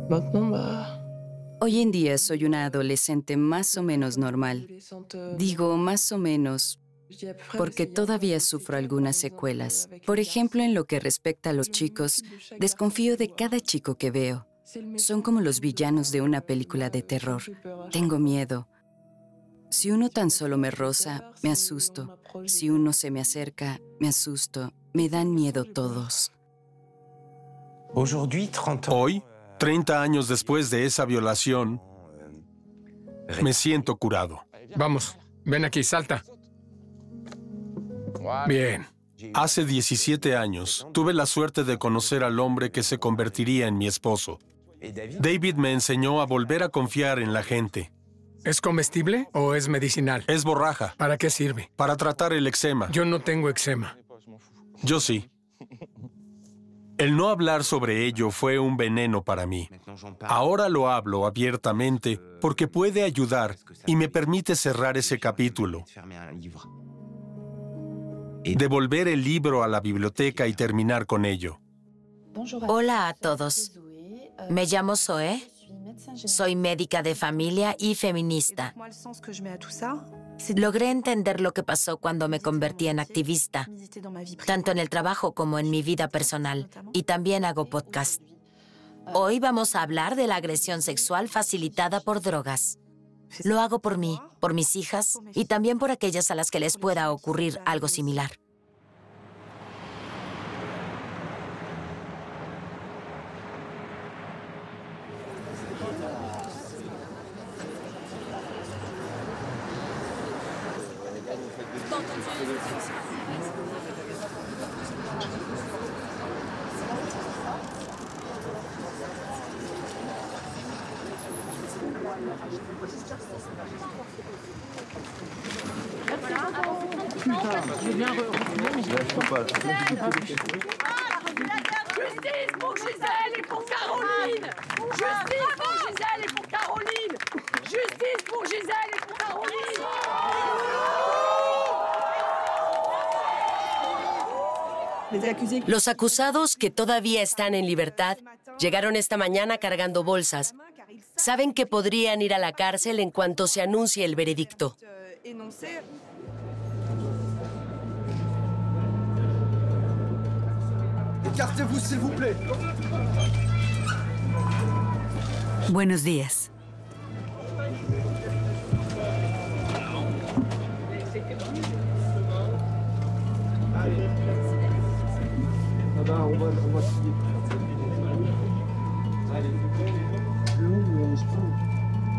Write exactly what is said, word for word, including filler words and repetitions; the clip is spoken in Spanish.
Hoy en día soy una adolescente más o menos normal. Digo más o menos porque todavía sufro algunas secuelas. Por ejemplo, en lo que respecta a los chicos, desconfío de cada chico que veo. Son como los villanos de una película de terror. Tengo miedo. Si uno tan solo me roza, me asusto. Si uno se me acerca, me asusto. Me dan miedo todos. Hoy, treinta años después de esa violación, me siento curado. Vamos, ven aquí, salta. Bien. Hace diecisiete años, tuve la suerte de conocer al hombre que se convertiría en mi esposo. David me enseñó a volver a confiar en la gente. ¿Es comestible o es medicinal? Es borraja. ¿Para qué sirve? Para tratar el eczema. Yo no tengo eczema. Yo sí. El no hablar sobre ello fue un veneno para mí. Ahora lo hablo abiertamente porque puede ayudar y me permite cerrar ese capítulo. Devolver el libro a la biblioteca y terminar con ello. Hola a todos. Me llamo Zoe. Soy médica de familia y feminista. Logré entender lo que pasó cuando me convertí en activista, tanto en el trabajo como en mi vida personal, y también hago podcast. Hoy vamos a hablar de la agresión sexual facilitada por drogas. Lo hago por mí, por mis hijas y también por aquellas a las que les pueda ocurrir algo similar. Justice pour Gisèle et pour Caroline! Justice pour Gisèle et pour Caroline! Justice pour Gisèle et pour Caroline! Los acusados, que todavía están en libertad, llegaron esta mañana cargando bolsas. Saben que podrían ir a la cárcel en cuanto se anuncie el veredicto. Écartez-vous, s'il vous plaît. Buenos días. Ah ben, on va, on va